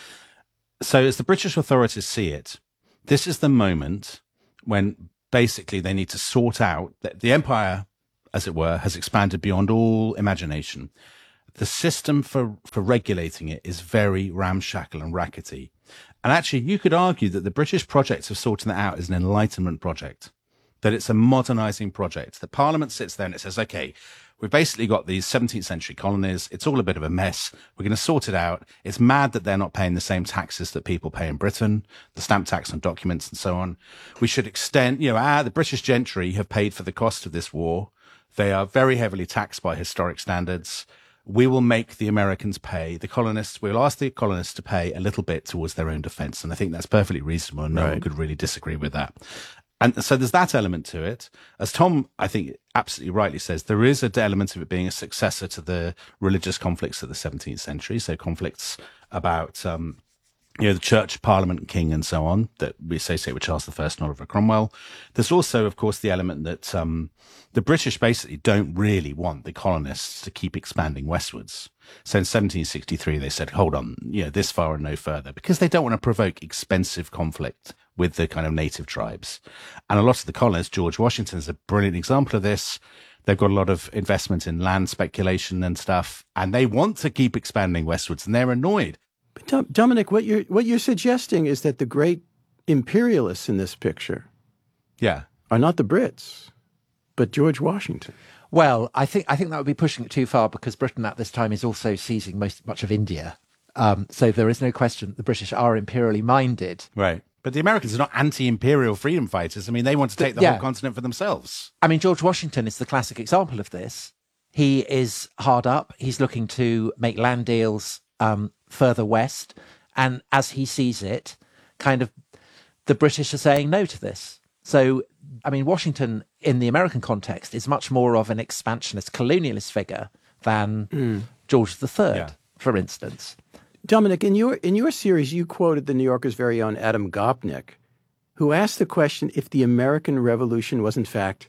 So as the British authorities see it, this is the moment when basically they need to sort out that the empire, as it were, has expanded beyond all imagination. The system for, for regulating it is very ramshackle and rackety. And actually, you could argue that the British project of sorting that out is an enlightenment project, that it's a modernizing project, that Parliament sits there and it says, okay, we've basically got these seventeenth century colonies. It's all a bit of a mess. We're going to sort it out. It's mad that they're not paying the same taxes that people pay in Britain, the stamp tax on documents and so on. We should extend, you know, ah, the British gentry have paid for the cost of this war. They are very heavily taxed by historic standards. We will make the Americans pay. The colonists, we'll ask the colonists to pay a little bit towards their own defense. And I think that's perfectly reasonable. And no Right. one could really disagree with that. And so there's that element to it. As Tom, I think, absolutely rightly says, there is an element of it being a successor to the religious conflicts of the seventeenth century. So conflicts about, um, you know, the church, parliament, king, and so on that we associate with Charles the First and Oliver Cromwell. There's also, of course, the element that um, the British basically don't really want the colonists to keep expanding westwards. So in seventeen sixty-three, they said, hold on, you know, this far and no further, because they don't want to provoke expensive conflict with the kind of native tribes. And a lot of the colonists, George Washington is a brilliant example of this. They've got a lot of investment in land speculation and stuff, and they want to keep expanding westwards, and they're annoyed. But Dom- Dominic, what you're what you're suggesting is that the great imperialists in this picture, yeah, are not the Brits, but George Washington. Well, I think I think that would be pushing it too far, because Britain at this time is also seizing most much of India. Um, so there is no question that the British are imperially minded. Right. But the Americans are not anti-imperial freedom fighters. I mean, they want to take the yeah. whole continent for themselves. I mean, George Washington is the classic example of this. He is hard up. He's looking to make land deals um, further west. And as he sees it, kind of the British are saying no to this. So, I mean, Washington in the American context is much more of an expansionist colonialist figure than mm. George the Third, yeah. for instance. Dominic, in your in your series, you quoted the New Yorker's very own Adam Gopnik, who asked the question if the American Revolution was in fact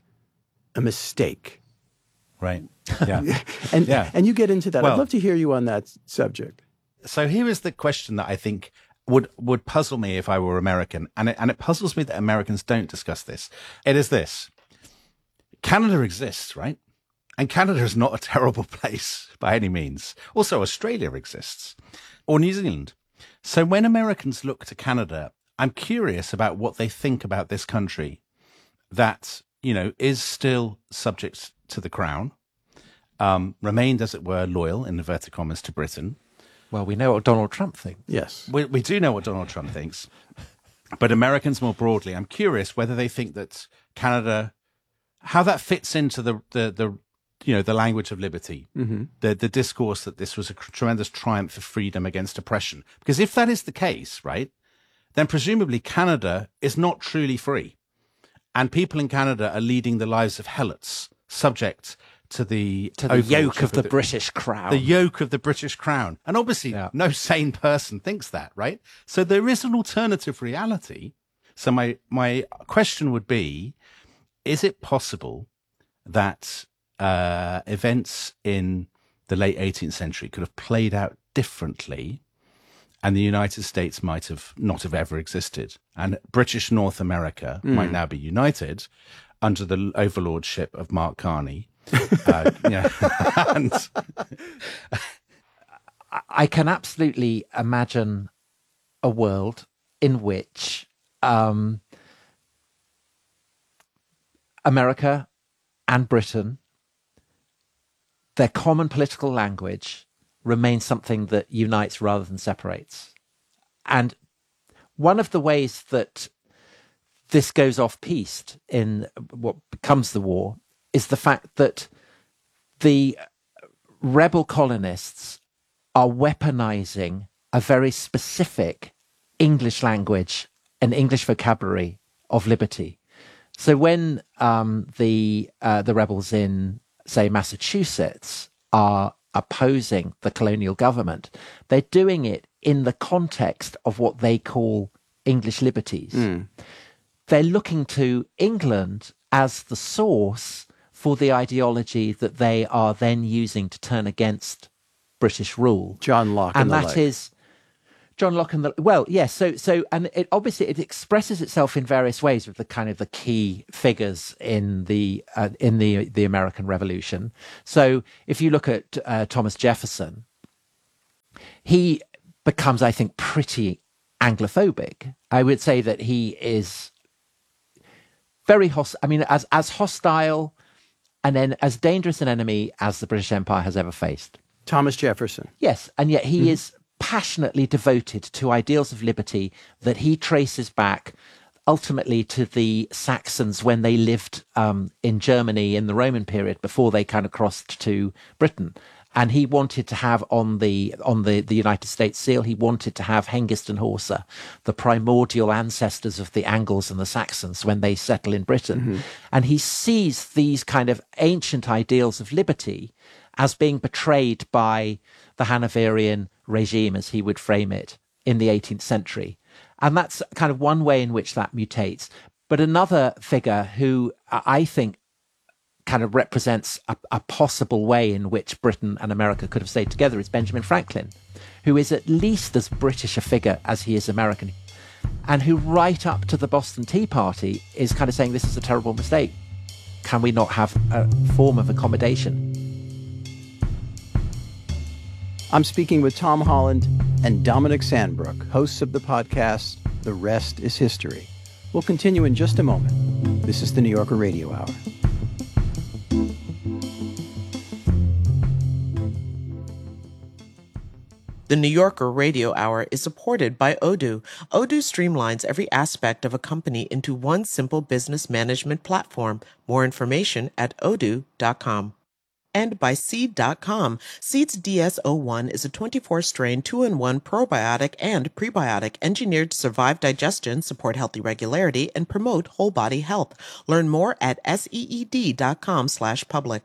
a mistake. Right. Yeah. and yeah. and you get into that. Well, I'd love to hear you on that subject. So here is the question that I think would would puzzle me if I were American, and it, and it puzzles me that Americans don't discuss this. It is this: Canada exists, right? And Canada is not a terrible place by any means. Also, Australia exists, or New Zealand. So when Americans look to Canada, I'm curious about what they think about this country that, you know, is still subject to the crown, um, remained, as it were, loyal, in inverted commas, to Britain. Well, we know what Donald Trump thinks. Yes. We, we do know what Donald Trump thinks. But Americans more broadly, I'm curious whether they think that Canada, how that fits into the, the, the you know, the language of liberty, mm-hmm. the, the discourse that this was a tremendous triumph of freedom against oppression. Because if that is the case, right, then presumably Canada is not truly free. And people in Canada are leading the lives of helots, subject to the, to the yoke of the, the British crown. The yoke of the British crown. And obviously yeah. no sane person thinks that, right? So there is an alternative reality. So my, my question would be, is it possible that uh, events in the late eighteenth century could have played out differently and the United States might have not have ever existed? And British North America mm. might now be united under the overlordship of Mark Carney. uh, yeah. and I can absolutely imagine a world in which um, America and Britain, their common political language remains something that unites rather than separates. And one of the ways that this goes off-piste in what becomes the war is the fact that the rebel colonists are weaponizing a very specific English language and English vocabulary of liberty. So when um, the uh, the rebels in, say, Massachusetts are opposing the colonial government, they're doing it in the context of what they call English liberties. Mm. They're looking to England as the source for the ideology that they are then using to turn against British rule. John Locke and, and the that like. is John Locke and the well, yes. So, so, and it obviously it expresses itself in various ways with the kind of the key figures in the uh, in the the American Revolution. So, if you look at uh, Thomas Jefferson, he becomes, I think, pretty Anglophobic. I would say that he is very hostile. I mean, as as hostile and then as dangerous an enemy as the British Empire has ever faced. Thomas Jefferson. Yes, and yet he mm-hmm. is passionately devoted to ideals of liberty that he traces back ultimately to the Saxons when they lived um, in Germany in the Roman period before they kind of crossed to Britain. And he wanted to have on the on the, the United States seal, he wanted to have Hengist and Horsa, the primordial ancestors of the Angles and the Saxons when they settle in Britain. Mm-hmm. And he sees these kind of ancient ideals of liberty as being betrayed by the Hanoverian regime, as he would frame it, in the eighteenth century. And that's kind of one way in which that mutates. But another figure who I think kind of represents a, a possible way in which Britain and America could have stayed together is Benjamin Franklin, who is at least as British a figure as he is American, and who right up to the Boston Tea Party is kind of saying this is a terrible mistake. Can we not have a form of accommodation? I'm speaking with Tom Holland and Dominic Sandbrook, hosts of the podcast, The Rest is History. We'll continue in just a moment. This is the New Yorker Radio Hour. The New Yorker Radio Hour is supported by Odoo. Odoo streamlines every aspect of a company into one simple business management platform. More information at odoo dot com. And by Seed dot com. Seed's D S zero one is a twenty-four strain two in one probiotic and prebiotic engineered to survive digestion, support healthy regularity, and promote whole body health. Learn more at seed dot com slash public.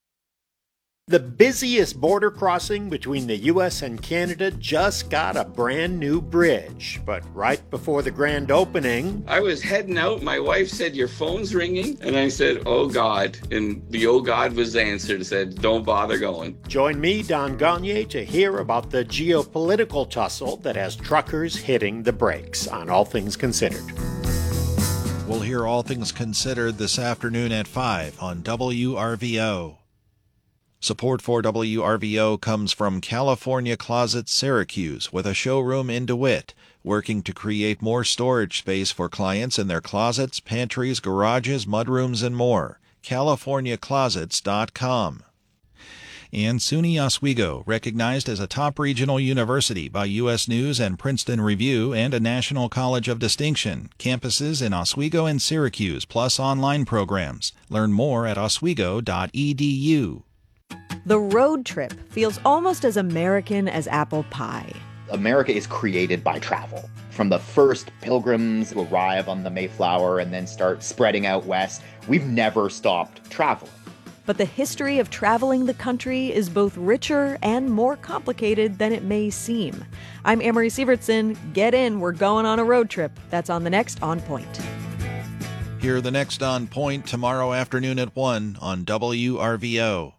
The busiest border crossing between the U S and Canada just got a brand new bridge. But right before the grand opening, I was heading out. My wife said, "Your phone's ringing." And I said, "Oh, God." And the "oh, God" was answered. Said, "Don't bother going." Join me, Don Gagné, to hear about the geopolitical tussle that has truckers hitting the brakes on All Things Considered. We'll hear All Things Considered this afternoon at five on W R V O. Support for W R V O comes from California Closets Syracuse, with a showroom in DeWitt, working to create more storage space for clients in their closets, pantries, garages, mudrooms, and more. California Closets dot com. And SUNY Oswego, recognized as a top regional university by U S News and Princeton Review and a National College of Distinction. Campuses in Oswego and Syracuse, plus online programs. Learn more at oswego dot e d u. The road trip feels almost as American as apple pie. America is created by travel. From the first pilgrims who arrive on the Mayflower and then start spreading out west, we've never stopped traveling. But the history of traveling the country is both richer and more complicated than it may seem. I'm Amory Sievertson. Get in, we're going on a road trip. That's on the next On Point. Hear the next On Point tomorrow afternoon at one on W R V O.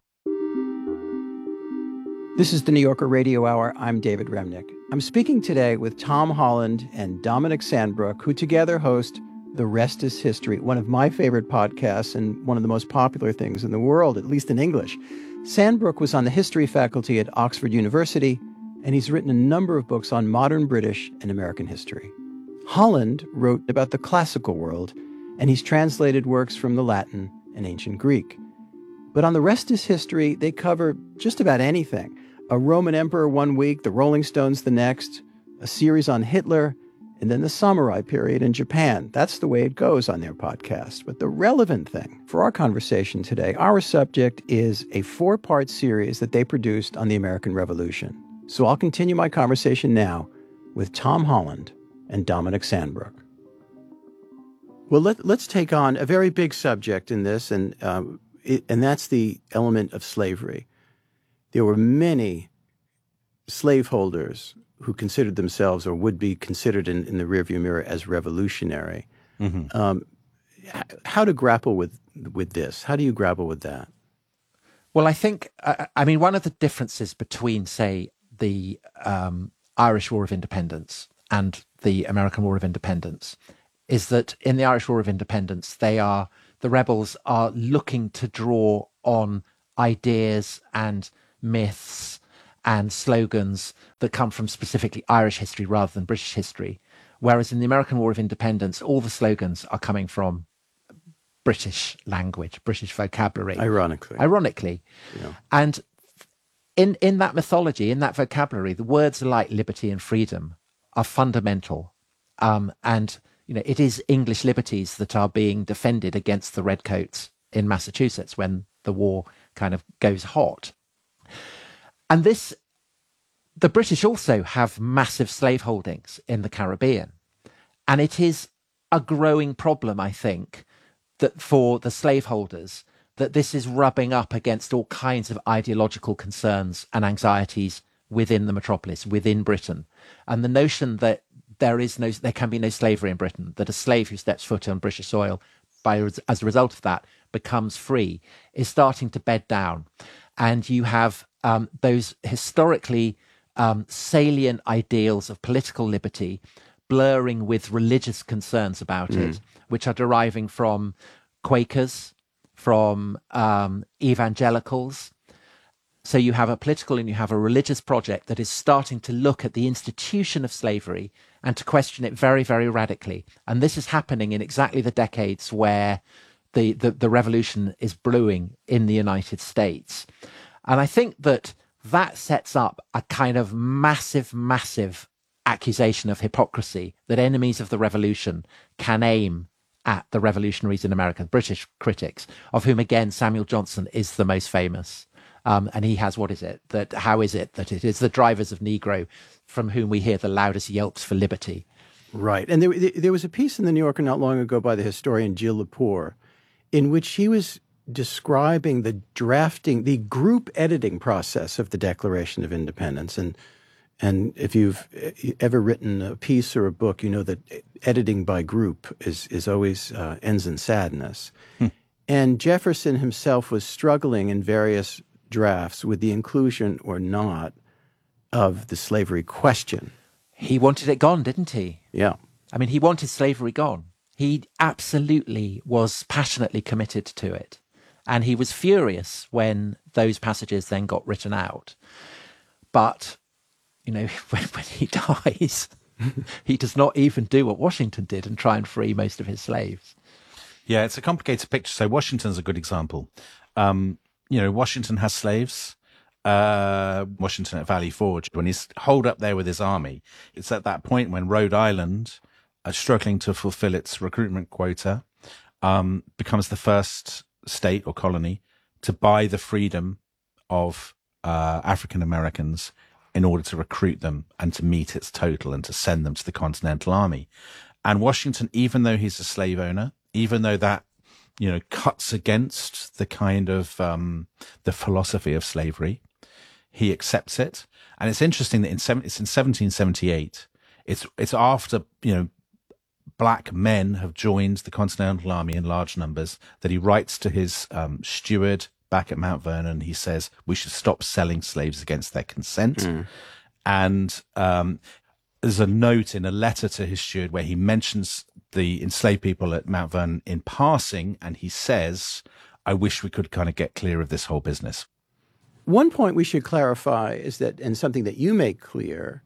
This is the New Yorker Radio Hour. I'm David Remnick. I'm speaking today with Tom Holland and Dominic Sandbrook, who together host The Rest is History, one of my favorite podcasts and one of the most popular things in the world, at least in English. Sandbrook was on the history faculty at Oxford University, and he's written a number of books on modern British and American history. Holland wrote about the classical world, and he's translated works from the Latin and ancient Greek. But on The Rest is History, they cover just about anything. A Roman emperor one week, the Rolling Stones the next, a series on Hitler, and then the samurai period in Japan. That's the way it goes on their podcast. But the relevant thing for our conversation today, our subject is a four-part series that they produced on the American Revolution. So I'll continue my conversation now with Tom Holland and Dominic Sandbrook. Well, let, let's take on a very big subject in this, and um, it, and that's the element of slavery. There were many slaveholders who considered themselves or would be considered in, in the rearview mirror as revolutionary. Mm-hmm. Um, how to grapple with with this? How do you grapple with that? Well, I think, I, I mean, one of the differences between, say, the um, Irish War of Independence and the American War of Independence is that in the Irish War of Independence, they are, the rebels are looking to draw on ideas and myths and slogans that come from specifically Irish history rather than British history. Whereas in the American War of Independence, all the slogans are coming from British language, British vocabulary. Ironically. Ironically. Yeah. And in, in that mythology, in that vocabulary, the words like liberty and freedom are fundamental. Um, and, you know, it is English liberties that are being defended against the Redcoats in Massachusetts when the war kind of goes hot. And this, the British also have massive slaveholdings in the Caribbean. And it is a growing problem, I think, that for the slaveholders, that this is rubbing up against all kinds of ideological concerns and anxieties within the metropolis, within Britain. And the notion that there is no, there can be no slavery in Britain, that a slave who steps foot on British soil, by as a result of that, becomes free, is starting to bed down. And you have um, those historically um, salient ideals of political liberty blurring with religious concerns about mm. it, which are deriving from Quakers, from um, evangelicals. So you have a political and you have a religious project that is starting to look at the institution of slavery and to question it very, very radically. And this is happening in exactly the decades where the, the, the revolution is brewing in the United States. And I think that that sets up a kind of massive, massive accusation of hypocrisy that enemies of the revolution can aim at the revolutionaries in America, British critics, of whom, again, Samuel Johnson is the most famous. Um, and he has, what is it? That how is it that it is the drivers of Negro from whom we hear the loudest yelps for liberty? Right. And there, there was a piece in the New Yorker not long ago by the historian Gilles Lepore in which he was describing the drafting, the group editing process of the Declaration of Independence. And and if you've ever written a piece or a book, you know that editing by group is, is always uh, ends in sadness. Hmm. And Jefferson himself was struggling in various drafts with the inclusion or not of the slavery question. He wanted it gone, didn't he? Yeah. I mean, he wanted slavery gone. He absolutely was passionately committed to it. And he was furious when those passages then got written out. But, you know, when, when he dies, he does not even do what Washington did and try and free most of his slaves. Yeah, it's a complicated picture. So Washington's a good example. Um, you know, Washington has slaves. Uh, Washington at Valley Forge, when he's holed up there with his army, it's at that point when Rhode Island, uh, struggling to fulfill its recruitment quota, um, becomes the first state or colony to buy the freedom of uh, African Americans in order to recruit them and to meet its total and to send them to the Continental Army. And Washington, even though he's a slave owner, even though that, you know, cuts against the kind of um, the philosophy of slavery, he accepts it. And it's interesting that in seven, it's in seventeen seventy-eight. It's it's after, you know, black men have joined the Continental Army in large numbers that he writes to his um, steward back at Mount Vernon. He says we should stop selling slaves against their consent. Mm. And um, there's a note in a letter to his steward where he mentions the enslaved people at Mount Vernon in passing, and he says, I wish we could kind of get clear of this whole business. One point we should clarify is that, and something that you make clear,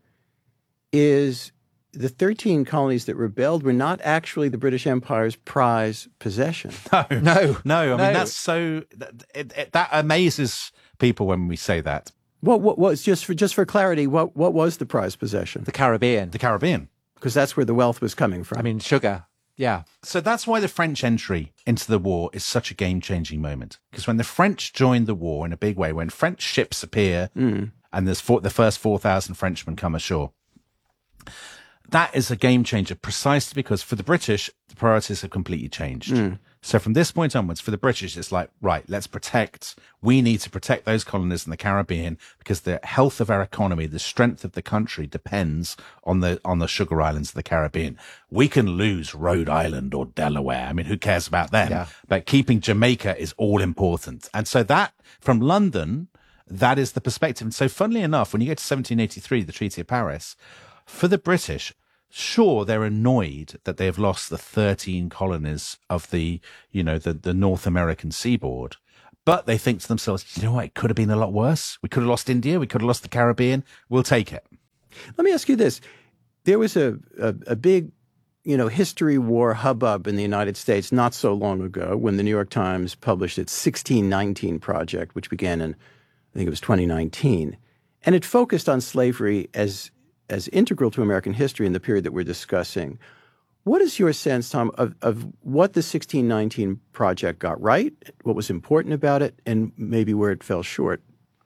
is the thirteen colonies that rebelled were not actually the British Empire's prize possession. No, no, no. I no. mean, that's so, that, it, it, that amazes people when we say that. What, what was, just for just for clarity, what, what was the prize possession? The Caribbean. The Caribbean. Because that's where the wealth was coming from. I mean, sugar. Yeah. So that's why the French entry into the war is such a game-changing moment. Because when the French joined the war in a big way, when French ships appear Mm. and there's four, the first four thousand Frenchmen come ashore, that is a game changer precisely because for the British, the priorities have completely changed. Mm. So from this point onwards, for the British, it's like, right, let's protect, we need to protect those colonies in the Caribbean because the health of our economy, the strength of the country depends on the, on the sugar islands of the Caribbean. We can lose Rhode Island or Delaware. I mean, who cares about them? Yeah. But keeping Jamaica is all important. And so that from London, that is the perspective. And so funnily enough, when you get to seventeen eighty-three, the Treaty of Paris, for the British, sure, they're annoyed that they have lost the thirteen colonies of the, you know, the, the North American seaboard. But they think to themselves, you know what, it could have been a lot worse. We could have lost India. We could have lost the Caribbean. We'll take it. Let me ask you this. There was a, a, a big, you know, history war hubbub in the United States not so long ago when the New York Times published its sixteen nineteen project, which began in, I think it was twenty nineteen. And it focused on slavery as as integral to American history in the period that we're discussing. What is your sense, Tom, of, of what the sixteen nineteen project got right, what was important about it, and maybe where it fell short?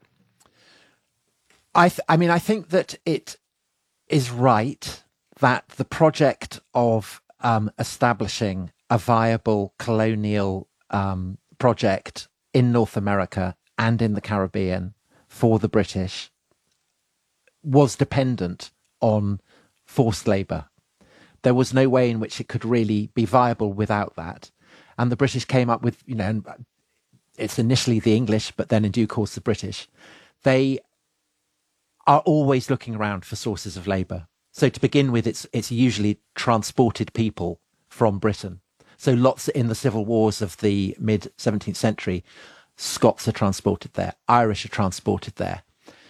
I, th- I mean, I think that it is right that the project of um, establishing a viable colonial um, project in North America and in the Caribbean for the British was dependent on forced labour. There was no way in which it could really be viable without that. And the British came up with, you know, it's initially the English, but then in due course the British. They are always looking around for sources of labour. So to begin with, it's it's usually transported people from Britain. So lots in the civil wars of the mid-seventeenth century, Scots are transported there, Irish are transported there.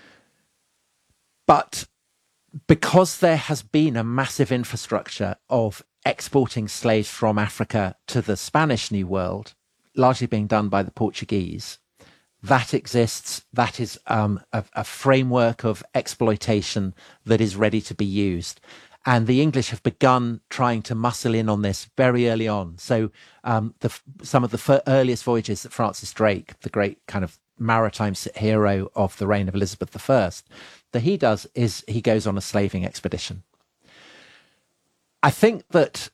But because there has been a massive infrastructure of exporting slaves from Africa to the Spanish New World, largely being done by the Portuguese, that exists. That is um, a, a framework of exploitation that is ready to be used. And the English have begun trying to muscle in on this very early on. So um, the, some of the f- earliest voyages that Francis Drake, the great kind of maritime hero of the reign of Elizabeth the First, that he does is he goes on a slaving expedition. I think that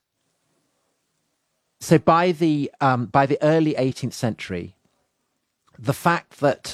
so by the um, by the early eighteenth century, the fact that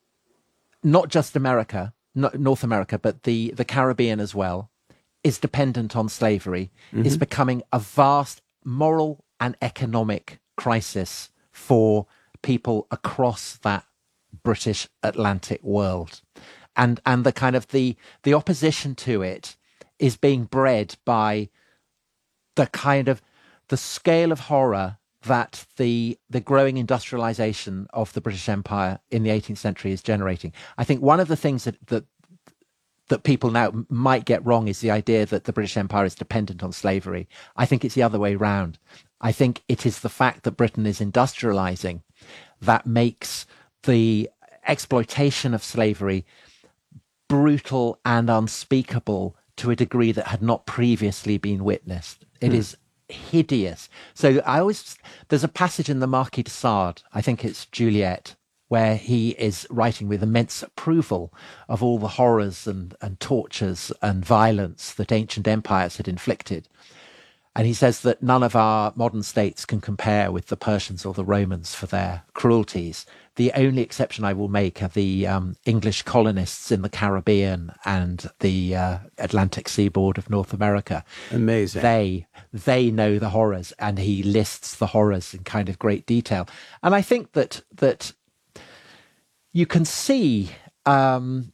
not just America, not North America, but the, the Caribbean as well, is dependent on slavery, mm-hmm. is becoming a vast moral and economic crisis for people across that British Atlantic world. And and the kind of the the opposition to it is being bred by the kind of the scale of horror that the the growing industrialization of the British Empire in the eighteenth century is generating. I think one of the things that that that people now might get wrong is the idea that the British Empire is dependent on slavery. I think it's the other way round. I think it is the fact that Britain is industrializing that makes the exploitation of slavery brutal and unspeakable to a degree that had not previously been witnessed. It hmm. is hideous. So I always, there's a passage in the Marquis de Sade, I think it's Juliet, where he is writing with immense approval of all the horrors and, and tortures and violence that ancient empires had inflicted. And he says that none of our modern states can compare with the Persians or the Romans for their cruelties. The only exception I will make are the um, English colonists in the Caribbean and the uh, Atlantic seaboard of North America. Amazing. They they know the horrors, and he lists the horrors in kind of great detail. And I think that that you can see. Um,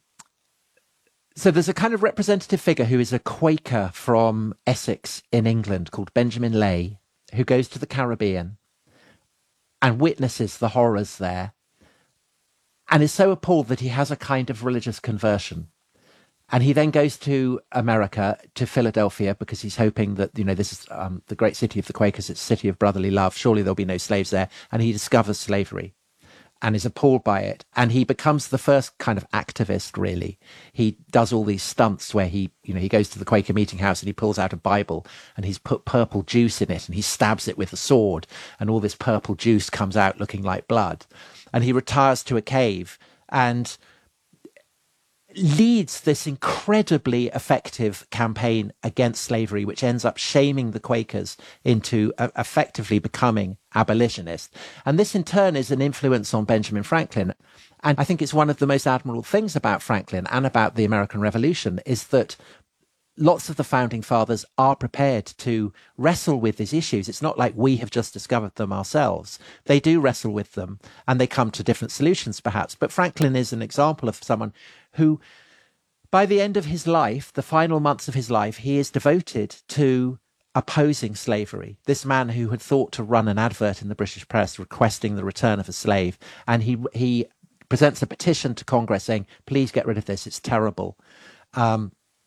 So there's a kind of representative figure who is a Quaker from Essex in England called Benjamin Lay, who goes to the Caribbean and witnesses the horrors there and is so appalled that he has a kind of religious conversion. And he then goes to America, to Philadelphia, because he's hoping that, you know, this is um, the great city of the Quakers, it's a city of brotherly love. Surely there'll be no slaves there. And he discovers slavery. and is appalled by it. And he becomes the first kind of activist, really. He does all these stunts where he, you know, he goes to the Quaker meeting house and he pulls out a Bible and he's put purple juice in it and he stabs it with a sword and all this purple juice comes out looking like blood. And he retires to a cave and leads this incredibly effective campaign against slavery, which ends up shaming the Quakers into uh, effectively becoming abolitionists. And this in turn is an influence on Benjamin Franklin. And I think it's one of the most admirable things about Franklin and about the American Revolution is that lots of the founding fathers are prepared to wrestle with these issues. It's not like we have just discovered them ourselves. They do wrestle with them and they come to different solutions perhaps. But Franklin is an example of someone who, by the end of his life, the final months of his life, he is devoted to opposing slavery. This man who had thought to run an advert in the British press requesting the return of a slave, and he he presents a petition to Congress saying, please get rid of this, it's terrible. Um,